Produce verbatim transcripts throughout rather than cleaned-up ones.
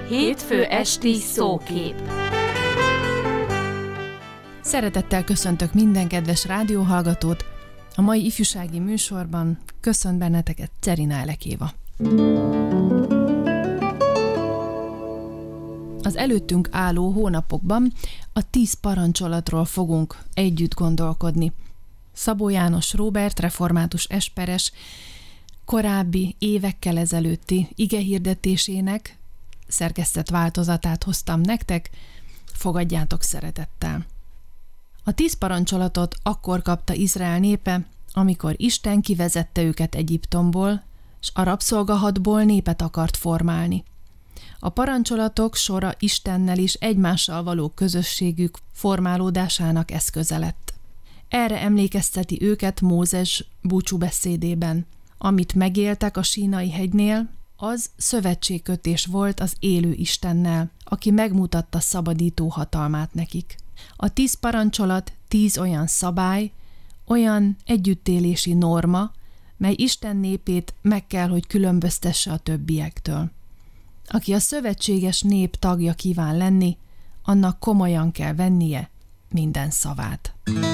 Hétfő esti szókép. Szeretettel köszöntök minden kedves rádióhallgatót. A mai ifjúsági műsorban köszönt benneteket Czerina Elekéva. Az előttünk álló hónapokban a tíz parancsolatról fogunk együtt gondolkodni. Szabó János Róbert, református esperes, korábbi évekkel ezelőtti igehirdetésének szerkesztett változatát hoztam nektek, fogadjátok szeretettel. A tíz parancsolatot akkor kapta Izrael népe, amikor Isten kivezette őket Egyiptomból, s a rabszolgahadból népet akart formálni. A parancsolatok sora Istennel is egymással való közösségük formálódásának eszköze lett. Erre emlékezteti őket Mózes búcsúbeszédében. Amit megéltek a Sínai hegynél, az szövetségkötés volt az élő Istennel, aki megmutatta szabadító hatalmát nekik. A tíz parancsolat tíz olyan szabály, olyan együttélési norma, mely Isten népét meg kell, hogy különböztesse a többiektől. Aki a szövetséges nép tagja kíván lenni, annak komolyan kell vennie minden szavát.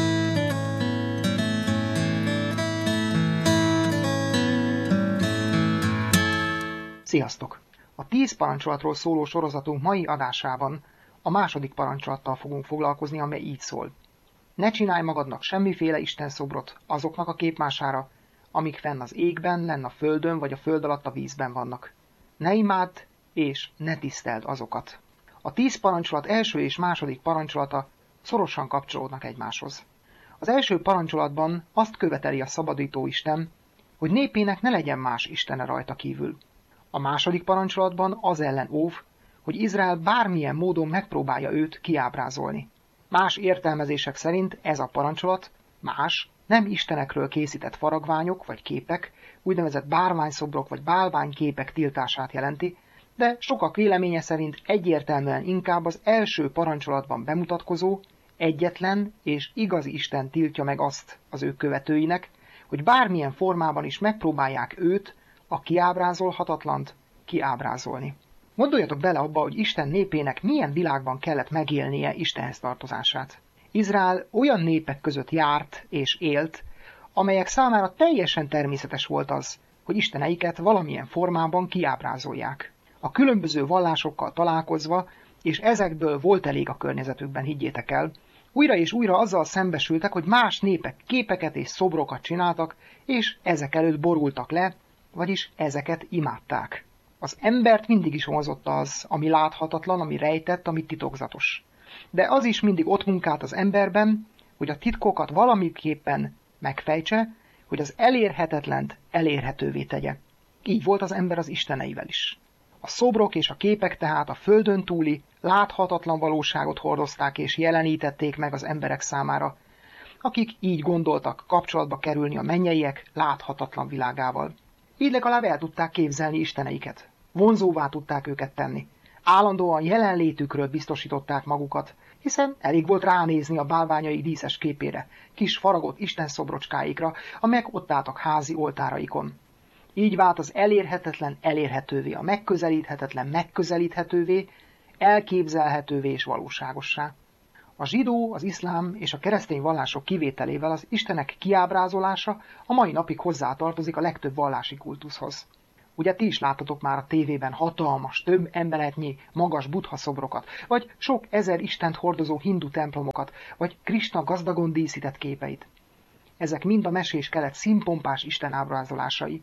Sziasztok! A tíz parancsolatról szóló sorozatunk mai adásában a második parancsolattal fogunk foglalkozni, amely így szól. Ne csinálj magadnak semmiféle istenszobrot azoknak a képmására, amik fenn az égben, lenn a földön vagy a föld alatt a vízben vannak. Ne imádd és ne tiszteld azokat. A tíz parancsolat első és második parancsolata szorosan kapcsolódnak egymáshoz. Az első parancsolatban azt követeli a szabadító Isten, hogy népének ne legyen más istene rajta kívül. A második parancsolatban az ellen óv, hogy Izrael bármilyen módon megpróbálja őt kiábrázolni. Más értelmezések szerint ez a parancsolat más, nem istenekről készített faragványok vagy képek, úgynevezett bálványszobrok vagy bálványképek tiltását jelenti, de sokak véleménye szerint egyértelműen inkább az első parancsolatban bemutatkozó, egyetlen és igazi Isten tiltja meg azt az ő követőinek, hogy bármilyen formában is megpróbálják őt, a kiábrázolhatatlant, kiábrázolni. Gondoljatok bele abba, hogy Isten népének milyen világban kellett megélnie Istenhez tartozását. Izrael olyan népek között járt és élt, amelyek számára teljesen természetes volt az, hogy isteneiket valamilyen formában kiábrázolják. A különböző vallásokkal találkozva, és ezekből volt elég a környezetükben, higgyétek el, újra és újra azzal szembesültek, hogy más népek képeket és szobrokat csináltak, és ezek előtt borultak le, vagyis ezeket imádták. Az embert mindig is vonzotta az, ami láthatatlan, ami rejtett, ami titokzatos. De az is mindig ott munkált az emberben, hogy a titkokat valamiképpen megfejtse, hogy az elérhetetlent elérhetővé tegye. Így volt az ember az isteneivel is. A szobrok és a képek tehát a földön túli, láthatatlan valóságot hordozták és jelenítették meg az emberek számára, akik így gondoltak kapcsolatba kerülni a mennyeiek láthatatlan világával. Így legalább el tudták képzelni isteneiket. Vonzóvá tudták őket tenni. Állandóan jelenlétükről biztosították magukat, hiszen elég volt ránézni a bálványai díszes képére, kis faragott istenszobrocskáikra, amelyek ott álltak házi oltáraikon. Így vált az elérhetetlen elérhetővé, a megközelíthetetlen megközelíthetővé, elképzelhetővé és valóságossá. A zsidó, az iszlám és a keresztény vallások kivételével az istenek kiábrázolása a mai napig hozzátartozik a legtöbb vallási kultuszhoz. Ugye ti is láttatok már a tévében hatalmas, több emberetnyi magas Buddha szobrokat, vagy sok ezer istent hordozó hindu templomokat, vagy Krisna gazdagon díszített képeit. Ezek mind a mesés kelet színpompás isten ábrázolásai.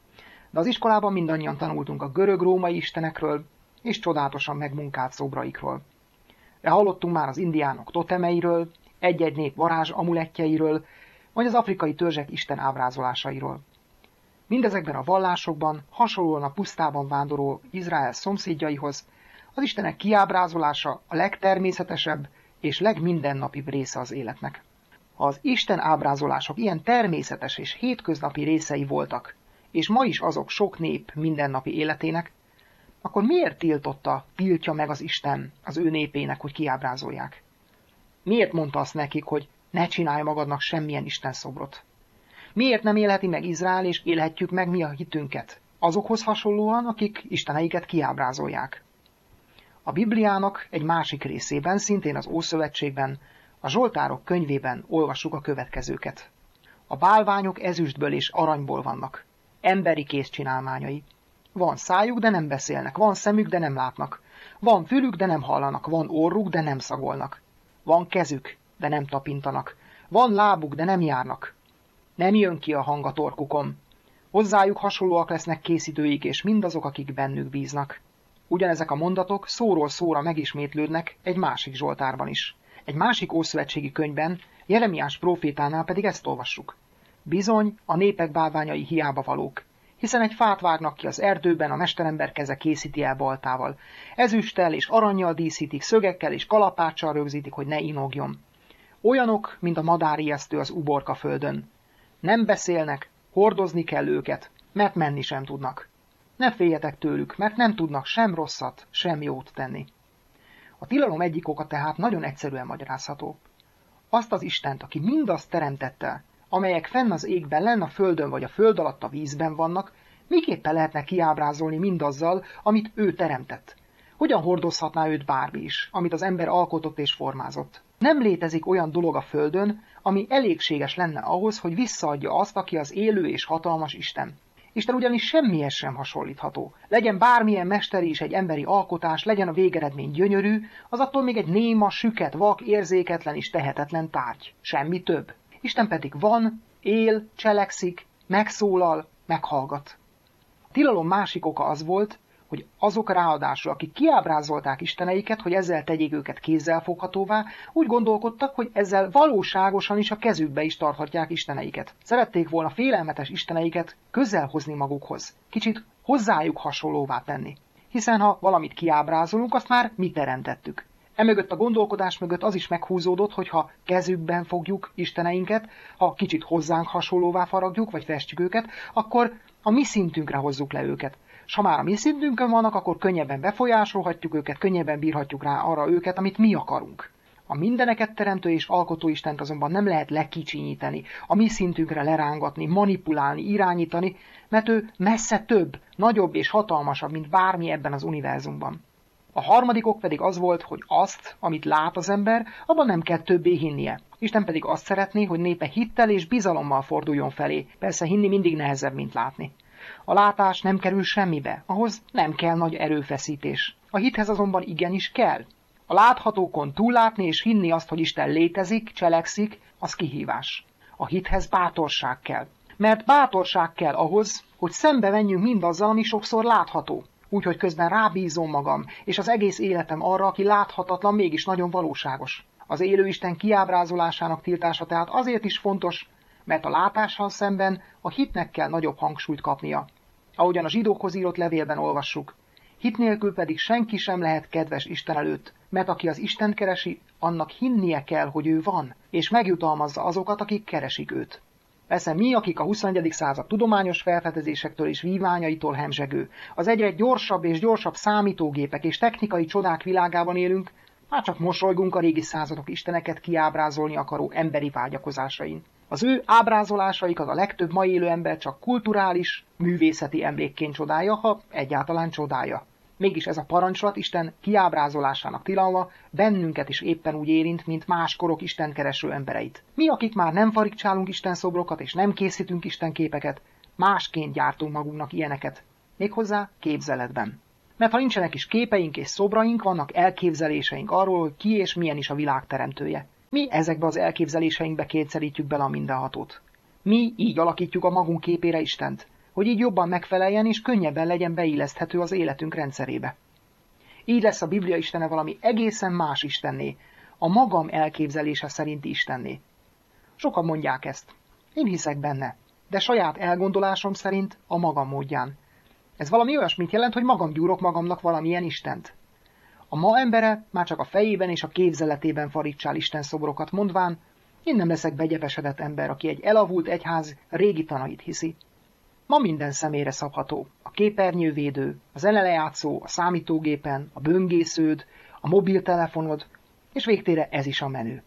De az iskolában mindannyian tanultunk a görög-római istenekről és csodálatosan megmunkált szobraikról. De hallottunk már az indiánok totemeiről, egy-egy nép varázs amulettjeiről, vagy az afrikai törzsek isten ábrázolásairól. Mindezekben a vallásokban, hasonlóan a pusztában vándoroló Izrael szomszédjaihoz, az istenek kiábrázolása a legtermészetesebb és legmimindennapibb része az életnek. Ha az isten ábrázolások ilyen természetes és hétköznapi részei voltak, és ma is azok sok nép mindennapi életének, akkor miért tiltotta, tiltja meg az Isten az ő népének, hogy kiábrázolják? Miért mondta azt nekik, hogy ne csinálj magadnak semmilyen istenszobrot? Miért nem élheti meg Izrael, és élhetjük meg mi a hitünket? Azokhoz hasonlóan, akik isteneiket kiábrázolják. A Bibliának egy másik részében, szintén az Ószövetségben, a Zsoltárok könyvében olvassuk a következőket. A bálványok ezüstből és aranyból vannak. Emberi kézcsinálmányai. Van szájuk, de nem beszélnek, van szemük, de nem látnak. Van fülük, de nem hallanak, van orruk, de nem szagolnak. Van kezük, de nem tapintanak. Van lábuk, de nem járnak. Nem jön ki a hang a torkukon. Hozzájuk hasonlóak lesznek készítőik és mindazok, akik bennük bíznak. Ugyanezek a mondatok szóról szóra megismétlődnek egy másik Zsoltárban is. Egy másik ószövetségi könyvben, Jeremiás prófétánál pedig ezt olvassuk. Bizony, a népek bálványai hiába valók, hiszen egy fát vágnak ki az erdőben, a mesterember keze készíti el baltával. Ezüsttel és arannyal díszítik, szögekkel és kalapáccsal rögzítik, hogy ne inogjon. Olyanok, mint a madárijesztő az uborka földön. Nem beszélnek, hordozni kell őket, mert menni sem tudnak. Ne féljetek tőlük, mert nem tudnak sem rosszat, sem jót tenni. A tilalom egyik oka tehát nagyon egyszerűen magyarázható. Azt az Istent, aki mindazt teremtette, amelyek fenn az égben, lenn a földön vagy a föld alatt a vízben vannak, miképpen lehetne kiábrázolni mindazzal, amit ő teremtett? Hogyan hordozhatná őt bármi is, amit az ember alkotott és formázott? Nem létezik olyan dolog a földön, ami elégséges lenne ahhoz, hogy visszaadja azt, aki az élő és hatalmas Isten. Isten ugyanis semmihez sem hasonlítható. Legyen bármilyen mesteri is egy emberi alkotás, legyen a végeredmény gyönyörű, az attól még egy néma, süket, vak, érzéketlen és tehetetlen tárgy. Semmi több. Isten pedig van, él, cselekszik, megszólal, meghallgat. A tilalom másik oka az volt, hogy azok ráadásul, akik kiábrázolták isteneiket, hogy ezzel tegyék őket kézzelfoghatóvá, úgy gondolkodtak, hogy ezzel valóságosan is a kezükbe is tarthatják isteneiket. Szerették volna félelmetes isteneiket közel hozni magukhoz, kicsit hozzájuk hasonlóvá tenni. Hiszen ha valamit kiábrázolunk, azt már mi teremtettük. Emögött a gondolkodás mögött az is meghúzódott, hogy ha kezükben fogjuk isteneinket, ha kicsit hozzánk hasonlóvá faragjuk, vagy festjük őket, akkor a mi szintünkre hozzuk le őket. S ha már a mi szintünkön vannak, akkor könnyebben befolyásolhatjuk őket, könnyebben bírhatjuk rá arra őket, amit mi akarunk. A mindeneket teremtő és alkotó Istent azonban nem lehet lekicsinyíteni, a mi szintünkre lerángatni, manipulálni, irányítani, mert ő messze több, nagyobb és hatalmasabb, mint bármi ebben az univerzumban. A harmadik ok pedig az volt, hogy azt, amit lát az ember, abban nem kell többé hinnie. Isten pedig azt szeretné, hogy népe hittel és bizalommal forduljon felé. Persze hinni mindig nehezebb, mint látni. A látás nem kerül semmibe, ahhoz nem kell nagy erőfeszítés. A hithez azonban igenis kell. A láthatókon túllátni és hinni azt, hogy Isten létezik, cselekszik, az kihívás. A hithez bátorság kell. Mert bátorság kell ahhoz, hogy szembe menjünk mindazzal, ami sokszor látható. Úgyhogy közben rábízom magam, és az egész életem arra, aki láthatatlan, mégis nagyon valóságos. Az élő Isten kiábrázolásának tiltása tehát azért is fontos, mert a látással szemben a hitnek kell nagyobb hangsúlyt kapnia. Ahogyan a zsidókhoz írott levélben olvassuk. Hit nélkül pedig senki sem lehet kedves Isten előtt, mert aki az Istent keresi, annak hinnie kell, hogy ő van, és megjutalmazza azokat, akik keresik őt. Persze mi, akik a huszonegyedik század tudományos felfedezésektől és vívmányaitól hemzsegő, az egyre gyorsabb és gyorsabb számítógépek és technikai csodák világában élünk, már csak mosolygunk a régi századok isteneket kiábrázolni akaró emberi vágyakozásain. Az ő ábrázolásaikat a legtöbb ma élő ember csak kulturális, művészeti emlékként csodálja, ha egyáltalán csodálja. Mégis ez a parancsolat Isten kiábrázolásának tilalma bennünket is éppen úgy érint, mint más korok istenkereső embereit. Mi, akik már nem farigcsálunk istenszobrokat és nem készítünk istenképeket, másként gyártunk magunknak ilyeneket, méghozzá képzeletben. Mert ha nincsenek is képeink és szobraink, vannak elképzeléseink arról, hogy ki és milyen is a világ teremtője. Mi ezekbe az elképzeléseinkbe kényszerítjük bele a mindenhatót. Mi így alakítjuk a magunk képére Istent, hogy így jobban megfeleljen és könnyebben legyen beilleszthető az életünk rendszerébe. Így lesz a Biblia istene valami egészen más Istenné, a magam elképzelése szerinti Istenné. Sokan mondják ezt. Én hiszek benne, de saját elgondolásom szerint a magam módján. Ez valami olyasmit jelent, hogy magam gyúrok magamnak valamilyen Istent. A ma embere már csak a fejében és a képzeletében farigcsál Isten szobrokat, mondván, én nem leszek begyepesedett ember, aki egy elavult egyház régi tanait hiszi. Ma minden személyre szabható. A képernyővédő, a zenelejátszó, a számítógépen, a böngésződ, a mobiltelefonod, és végtére ez is a menő.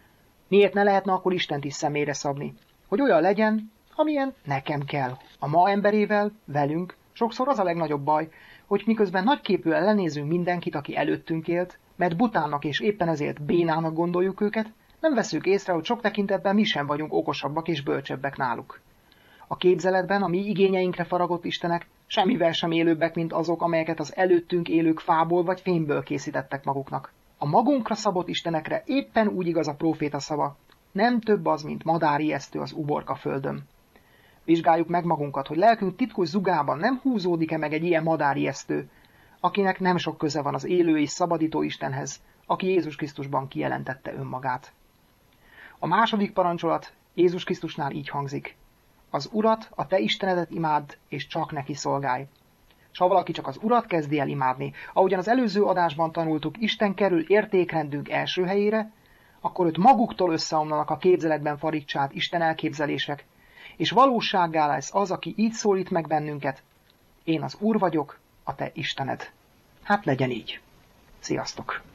Miért ne lehetne akkor Istent is személyre szabni? Hogy olyan legyen, amilyen nekem kell. A ma emberével, velünk, sokszor az a legnagyobb baj, hogy miközben nagyképűen lenézünk mindenkit, aki előttünk élt, mert butának és éppen ezért bénának gondoljuk őket, nem veszük észre, hogy sok tekintetben mi sem vagyunk okosabbak és bölcsebbek náluk. A képzeletben a mi igényeinkre faragott istenek semmivel sem élőbbek, mint azok, amelyeket az előttünk élők fából vagy fémből készítettek maguknak. A magunkra szabott istenekre éppen úgy igaz a próféta szava, nem több az, mint madárijesztő az uborka földön. Vizsgáljuk meg magunkat, hogy lelkünk titkos zugában nem húzódik-e meg egy ilyen madárijesztő, akinek nem sok köze van az élő és szabadító Istenhez, aki Jézus Krisztusban kijelentette önmagát. A második parancsolat Jézus Krisztusnál így hangzik: az Urat, a te Istenedet imádd, és csak neki szolgálj. S ha valaki csak az Urat kezdi el imádni, ahogyan az előző adásban tanultuk, Isten kerül értékrendünk első helyére, akkor őt maguktól összeomlanak a képzeletben farigcsált Isten elképzelések, és valósággá lesz az, aki így szólít meg bennünket: én az Úr vagyok, a te Istened. Hát legyen így. Sziasztok!